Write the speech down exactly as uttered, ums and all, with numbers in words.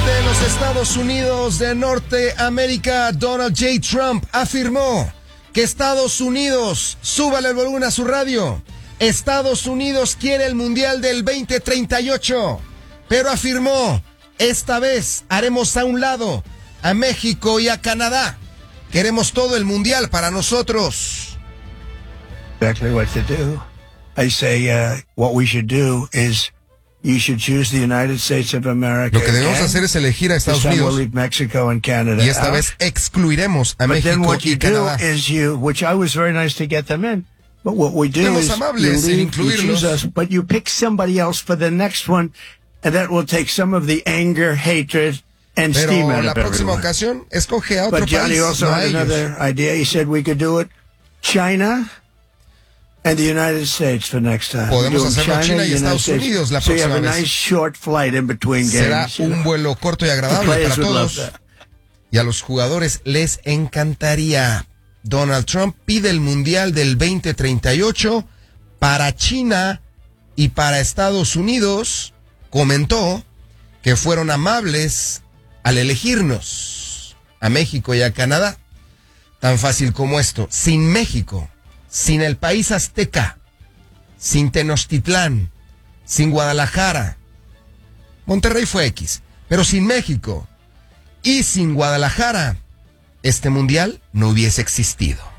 presidente de los Estados Unidos de Norteamérica, Donald J. Trump, afirmó que Estados Unidos, súbale el volumen a su radio, Estados Unidos quiere el Mundial del veinte treinta y ocho, pero afirmó, esta vez haremos a un lado a México y a Canadá. Queremos todo el Mundial para nosotros. Exactly what to do. I say uh, what we should do is you should choose the United States of America. Lo que debemos hacer es elegir a Estados Unidos. We'll leave Mexico and Canada y esta out. vez excluiremos a But México what y you Canadá. do is you, which I was very nice to get them in. But what we do Fuimos is amables you, en leave, you choose us, but you pick somebody else for the next one, and that will take some of the anger, hatred, and Pero steam out la of próxima everyone. ocasión escoge a otro But Johnny país, also no a had ellos. another idea. He said we could do it China and the United States for next time. Podemos Do hacerlo China, China y United Estados States. Unidos la so you próxima have a vez. nice short flight in between Será games. you un know. vuelo corto y The agradable players para would love todos. that. Y a los jugadores les encantaría. Donald Trump pide el Mundial del veinte treinta y ocho para China y para Estados Unidos. Comentó que fueron amables al elegirnos a México y a Canadá. Tan fácil como esto. Sin México, sin el país azteca, sin Tenochtitlán, sin Guadalajara. Monterrey fue X, pero sin México y sin Guadalajara, este mundial no hubiese existido.